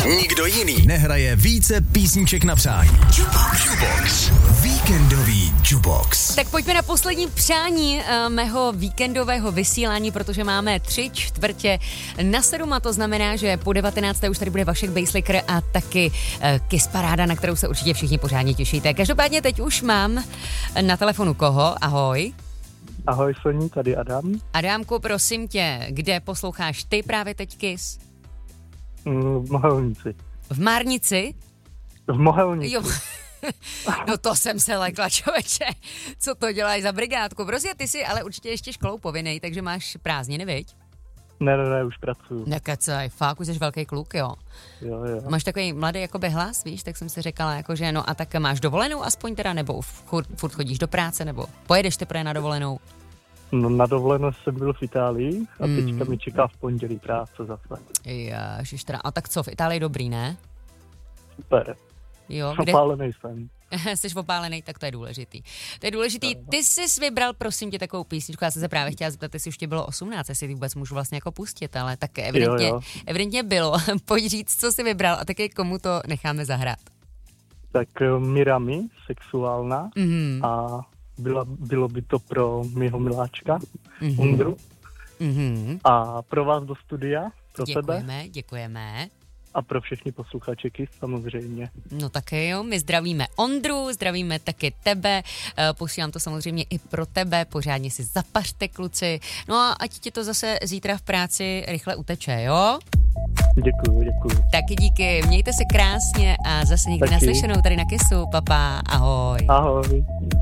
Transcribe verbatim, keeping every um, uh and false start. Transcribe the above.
Nikdo jiný nehraje více písniček na přání. Jukebox. Jukebox. Víkendový Jukebox. Tak pojďme na poslední přání uh, mého víkendového vysílání, protože máme tři čtvrtě na sedm a to znamená, že po devatenácté už tady bude Vašek Bejsliker a taky uh, Kiss Paráda, na kterou se určitě všichni pořádně těšíte. Každopádně teď už mám na telefonu koho? Ahoj. Ahoj Soní, tady Adam. Adámku, prosím tě, kde posloucháš ty právě teď Kiss? Mm, v Mohelnici. V Márnici? V Mohelnici. Jo. No to jsem se lekla, člověče. Co to děláš za brigádku? Prostě ty jsi ale určitě ještě školou povinnej, takže máš prázdniny, viď? Ne, ne, ne, už pracuju. Nekecaj, fakt, už jsi velký kluk, jo. Jo, jo. Máš takový mladý jakoby hlas, víš, tak jsem si říkala, jakože no a tak máš dovolenou aspoň teda, nebo furt, furt chodíš do práce, nebo pojedeš teprve na dovolenou? No na dovolenou jsem byl v Itálii a mm. teďka mi čeká v pondělí práce zase. Ježiš, teda, a tak co, v Itálii dobrý, ne? Super. Jo, kde? Opálený jsem. Jsi opálený, tak to je důležitý. To je důležitý. Ty jsi vybral, prosím tě, takovou písničku. Já jsem se právě chtěla zeptat, jestli už tě bylo osmnáct, jestli vůbec můžu vlastně jako pustit, ale tak evidentně, jo, jo. evidentně bylo. Pojď říct, co jsi vybral a taky komu to necháme zahrát. Tak Mirami, Sexuálna mm-hmm. a bylo, bylo by to pro mýho miláčka, mm-hmm. Ondru. Mm-hmm. A pro vás do studia, pro děkujeme, tebe. Děkujeme, děkujeme. A pro všechny posluchače Kiss samozřejmě. No taky jo, my zdravíme Ondru, zdravíme taky tebe, posílám to samozřejmě i pro tebe, pořádně si zapařte kluci, no a ať ti to zase zítra v práci rychle uteče, jo? Děkuju, děkuju. Taky díky, mějte se krásně a zase někdy naslyšenou tady na Kissu, papa, ahoj. Ahoj.